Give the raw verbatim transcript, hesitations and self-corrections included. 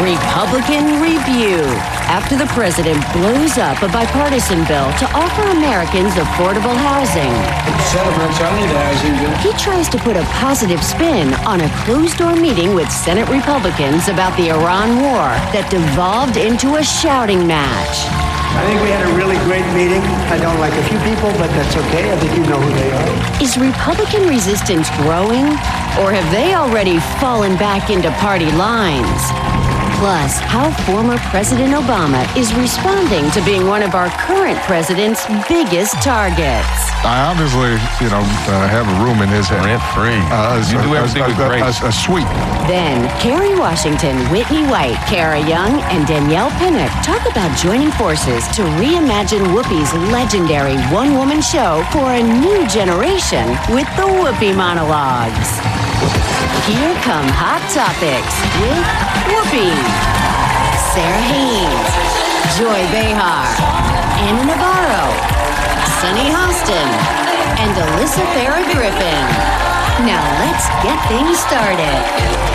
Republican Review. After the president blows up a bipartisan bill to offer Americans affordable housing, Senators, I need a housing bill. he tries to put a positive spin on a closed-door meeting with Senate Republicans about the Iran war that devolved into a shouting match. I think we had a really great meeting. I don't like a few people, but that's okay. I think you know who they are. Is Republican resistance growing, or have they already fallen back into party lines? Plus, how former President Obama is responding to being one of our current president's biggest targets. I obviously, you know, uh, have a room in his head. Rent-free. Uh, You a, do everything a, with a, grace. A, a suite. Then, Kerry Washington, Whitney White, Kara Young, and Danielle Pinnock talk about joining forces to reimagine Whoopi's legendary one-woman show for a new generation with the Whoopi monologues. Here come Hot Topics with Whoopi, Sarah Haynes, Joy Behar, Anna Navarro, Sunny Hostin, and Alyssa Farah Griffin. Now let's get things started.